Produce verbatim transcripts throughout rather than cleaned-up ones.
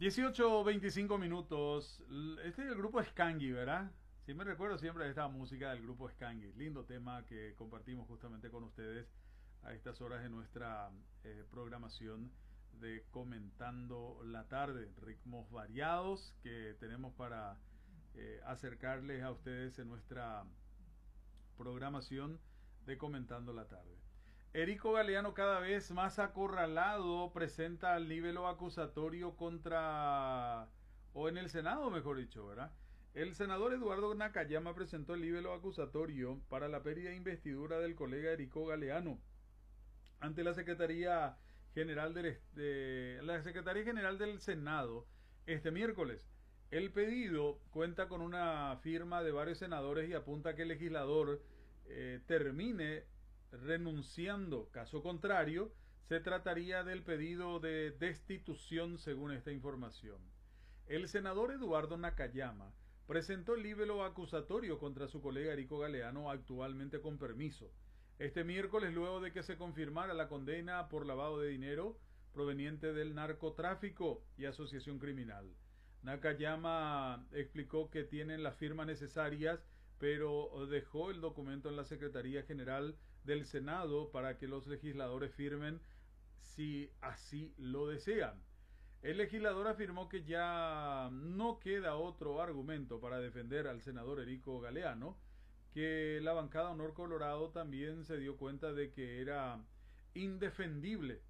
dieciocho veinticinco minutos. Este es el grupo Skangi, ¿verdad? Sí, me recuerdo siempre de esta música del grupo Skangi. Lindo tema que compartimos justamente con ustedes a estas horas de nuestra eh, programación de Comentando la Tarde. Ritmos variados que tenemos para eh, acercarles a ustedes en nuestra programación de Comentando la Tarde. Erico Galeano, cada vez más acorralado, presenta el libelo acusatorio contra, o en el Senado mejor dicho, ¿verdad? El senador Eduardo Nakayama presentó el libelo acusatorio para la pérdida de investidura del colega Erico Galeano ante la Secretaría General del, de, la Secretaría General del Senado este miércoles. El pedido cuenta con una firma de varios senadores y apunta que el legislador eh, termine renunciando. Caso contrario, se trataría del pedido de destitución según esta información. El senador Eduardo Nakayama presentó el libelo acusatorio contra su colega Erico Galeano, actualmente con permiso. Este miércoles, luego de que se confirmara la condena por lavado de dinero proveniente del narcotráfico y asociación criminal. Nakayama explicó que tienen las firmas necesarias, pero dejó el documento en la Secretaría General del Senado para que los legisladores firmen si así lo desean. El legislador afirmó que ya no queda otro argumento para defender al senador Erico Galeano, que la bancada Honor Colorado también se dio cuenta de que era indefendible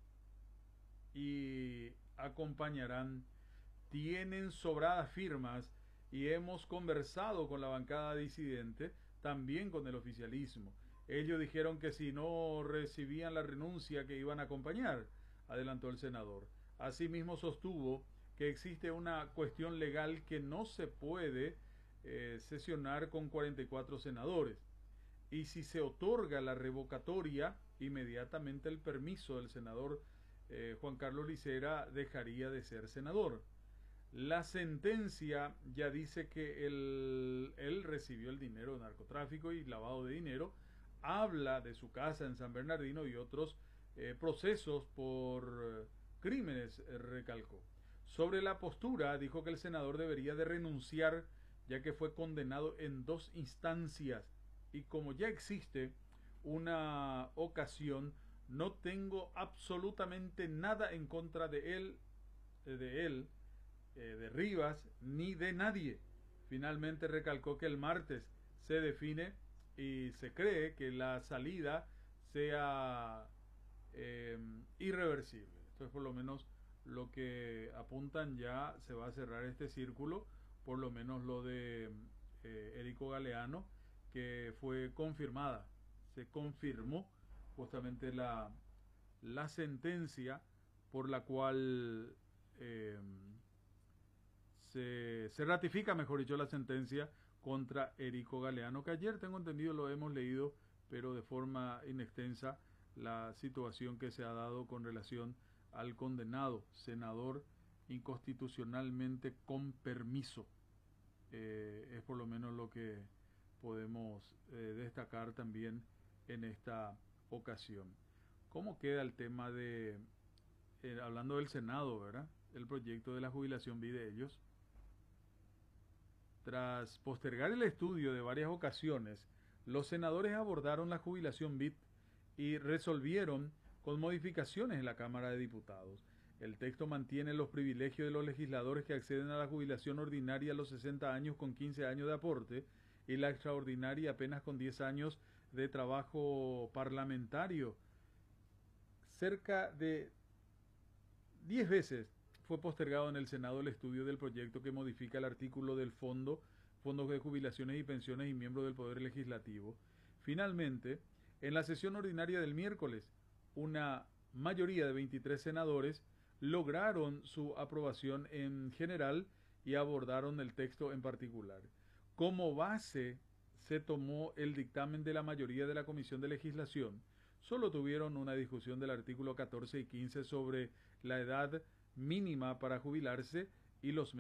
y acompañarán. Tienen sobradas firmas y hemos conversado con la bancada disidente, también con el oficialismo. Ellos dijeron que si no recibían la renuncia que iban a acompañar, adelantó el senador. Asimismo sostuvo que existe una cuestión legal que no se puede eh, sesionar con cuarenta y cuatro senadores. Y si se otorga la revocatoria, inmediatamente el permiso del senador eh, Juan Carlos Licera dejaría de ser senador. La sentencia ya dice que él, él recibió el dinero de narcotráfico y lavado de dinero. Habla de su casa en San Bernardino y otros eh, procesos por eh, crímenes, eh, recalcó. Sobre la postura, dijo que el senador debería de renunciar ya que fue condenado en dos instancias y como ya existe una ocasión, no tengo absolutamente nada en contra de él, de él, eh, de Rivas, ni de nadie. Finalmente recalcó que el martes se define y se cree que la salida sea eh, irreversible. Esto es por lo menos lo que apuntan. Ya se va a cerrar este círculo, por lo menos lo de eh, Erico Galeano, que fue confirmada, se confirmó justamente la, la sentencia por la cual eh, se, se ratifica, mejor dicho, la sentencia contra Erico Galeano, que ayer tengo entendido lo hemos leído, pero de forma inextensa, la situación que se ha dado con relación al condenado senador inconstitucionalmente con permiso. Eh, es por lo menos lo que podemos eh, destacar también en esta ocasión. ¿Cómo queda el tema de, eh, hablando del Senado, ¿verdad? El proyecto de la jubilación vida de ellos? Tras postergar el estudio de varias ocasiones, los senadores abordaron la jubilación B I T y resolvieron con modificaciones en la Cámara de Diputados. El texto mantiene los privilegios de los legisladores que acceden a la jubilación ordinaria a los sesenta años con quince años de aporte y la extraordinaria apenas con diez años de trabajo parlamentario. Cerca de diez veces fue postergado en el Senado el estudio del proyecto que modifica el artículo del Fondo, Fondos de Jubilaciones y Pensiones y miembros del Poder Legislativo. Finalmente, en la sesión ordinaria del miércoles, una mayoría de veintitrés senadores lograron su aprobación en general y abordaron el texto en particular. Como base se tomó el dictamen de la mayoría de la Comisión de Legislación. Solo tuvieron una discusión del artículo catorce y quince sobre la edad mínima para jubilarse y los